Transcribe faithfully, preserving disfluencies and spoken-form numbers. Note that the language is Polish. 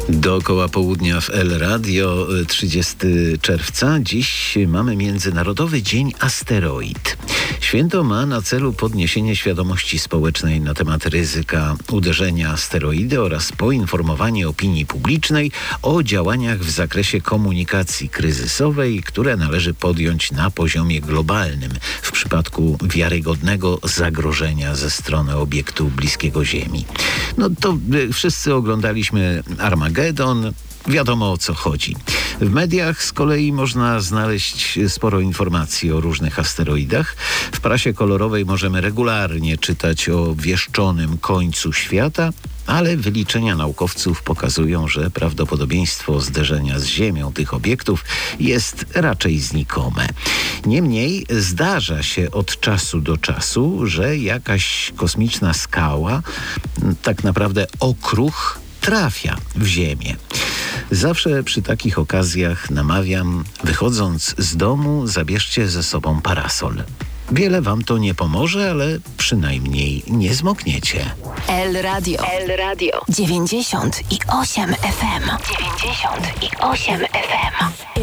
Dookoła południa w El Radio, trzydziestego czerwca. Dziś mamy Międzynarodowy Dzień Asteroid. Święto ma na celu podniesienie świadomości społecznej na temat ryzyka uderzenia asteroidy oraz poinformowanie opinii publicznej o działaniach w zakresie komunikacji kryzysowej, które należy podjąć na poziomie globalnym w przypadku wiarygodnego zagrożenia ze strony obiektu bliskiego Ziemi. No to wszyscy oglądaliśmy Armagedon. Wiadomo, o co chodzi. W mediach z kolei można znaleźć sporo informacji o różnych asteroidach. W prasie kolorowej możemy regularnie czytać o wieszczonym końcu świata, ale wyliczenia naukowców pokazują, że prawdopodobieństwo zderzenia z Ziemią tych obiektów jest raczej znikome. Niemniej zdarza się od czasu do czasu, że jakaś kosmiczna skała, tak naprawdę okruch, trafia w Ziemię. Zawsze przy takich okazjach namawiam, wychodząc z domu, zabierzcie ze sobą parasol. Wiele wam to nie pomoże, ale przynajmniej nie zmokniecie. El Radio. El Radio. dziewięćdziesiąt i osiem F M. dziewięćdziesiąt i osiem F M.